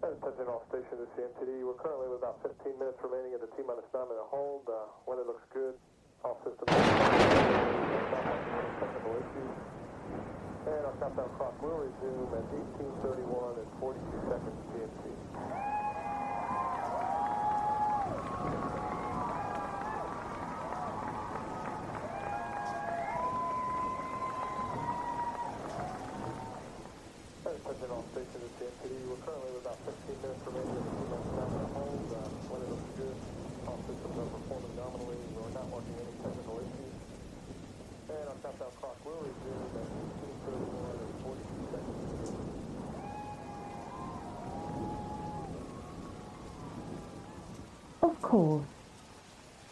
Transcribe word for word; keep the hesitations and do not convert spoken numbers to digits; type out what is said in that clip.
Attention all stations to C M T D. We're currently with about fifteen minutes remaining at the T-minus nine minute hold. Uh, weather looks good. All systems are technical issues. And our countdown clock will resume at eighteen thirty-one and forty-two seconds G M T. Attention all stations at C M T D. We're currently with about fifteen minutes remaining at the T-minus nine minute hold. Uh, weather looks good. All systems are performing nominally. We're not watching any technical issues. And our countdown clock will resume at eighteen thirty-one and forty-two seconds. Of course.